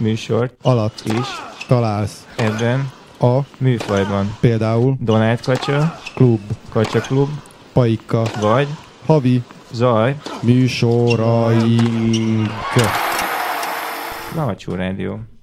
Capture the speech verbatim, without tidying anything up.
műsort alatt is találsz ebben a műfajban. például Donát Kacsa, klub, Kacsa Klub, Paika, vagy havi Zaj, műsoraink. Lahacsó Rádió.